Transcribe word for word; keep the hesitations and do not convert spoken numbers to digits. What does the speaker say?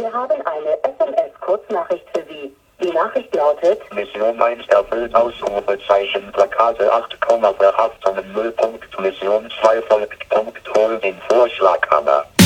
Wir haben eine S M S-Kurznachricht für Sie. Die Nachricht lautet: Mission eins erfüllt, Ausrufezeichen, Plakate acht, Verhaftung null. Mission zwei folgt, Punkt, hol den Vorschlaghammer.